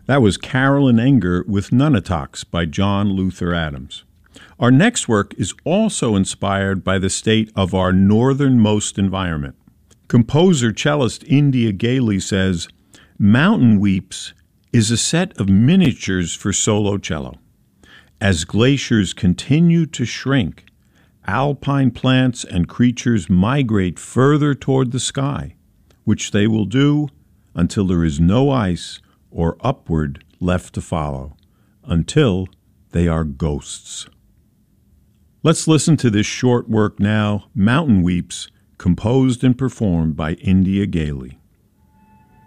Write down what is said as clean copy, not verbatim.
That was Carolyn Enger with Nunatak by John Luther Adams. Our next work is also inspired by the state of our northernmost environment. Composer cellist India Gailey says, "Mountain Weeps is a set of miniatures for solo cello. As glaciers continue to shrink, alpine plants and creatures migrate further toward the sky, which they will do until there is no ice or upward left to follow, until they are ghosts." Let's listen to this short work now, Mountain Weeps, composed and performed by India Gailey.